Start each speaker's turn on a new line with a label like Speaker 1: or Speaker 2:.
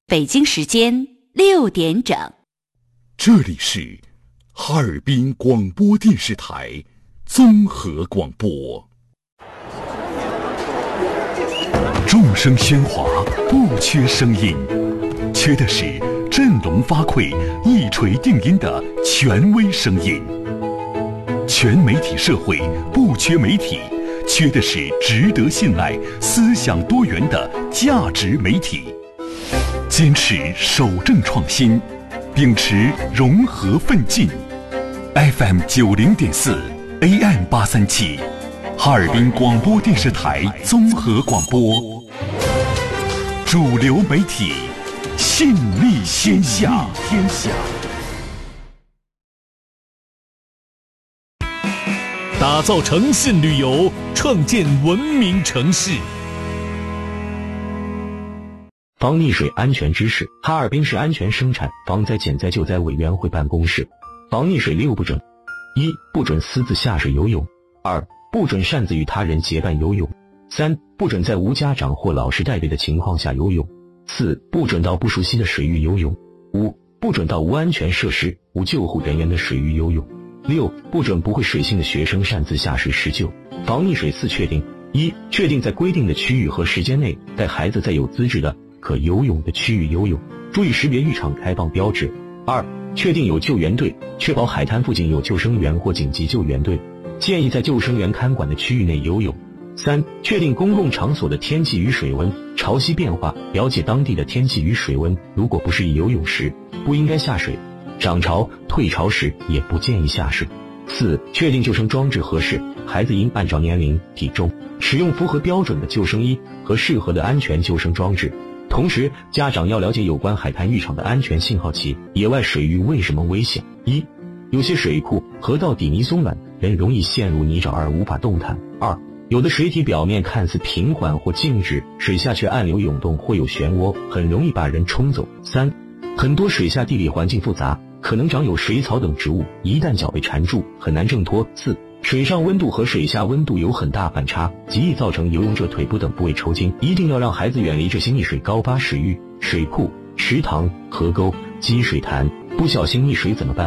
Speaker 1: 北京时间6点整。
Speaker 2: 这里是哈尔滨广播电视台综合广播。众声喧哗，不缺声音，缺的是振聋发聩、一锤定音的权威声音。全媒体社会不缺媒体，缺的是值得信赖、思想多元的价值媒体。坚持守正创新，秉持融合奋进。FM 90.4 AM 837，哈尔滨广播电视台综合广播，主流媒体，信力天下。
Speaker 3: 打造诚信旅游，创建文明城市。
Speaker 4: 防溺水安全知识。哈尔滨市安全生产防灾减灾救灾委员会办公室。防溺水6不准： 1. 不准私自下水游泳； 2. 不准擅自与他人结伴游泳； 3. 不准在无家长或老师带队的情况下游泳； 4. 不准到不熟悉的水域游泳； 5. 不准到无安全设施、无救护人员的水域游泳； 6. 不准不会水性的学生擅自下水施救。防溺水4确定： 1. 确定在规定的区域和时间内带孩子在有资质的可游泳的区域游泳，注意识别浴场开放标志。2. 确定有救援队，确保海滩附近有救生员或紧急救援队，建议在救生员看管的区域内游泳。3. 确定公共场所的天气与水温，潮汐变化，了解当地的天气与水温，如果不适宜游泳时，不应该下水，涨潮、退潮时也不建议下水。4. 确定救生装置合适，孩子应按照年龄、体重，使用符合标准的救生衣和适合的安全救生装置。同时，家长要了解有关海滩浴场的安全信号器。野外水域为什么危险？1. 有些水库、河道底泥松软，人容易陷入泥沼而无法动弹。2. 有的水体表面看似平缓或静止，水下却暗流涌动或有漩涡，很容易把人冲走。3. 很多水下地理环境复杂，可能长有水草等植物，一旦脚被缠住，很难挣脱。4. 水上温度和水下温度有很大反差，极易造成游泳者腿部等部位抽筋。一定要让孩子远离这些溺水高发水域、水库、池塘、河沟、积水潭。不小心溺水怎么办？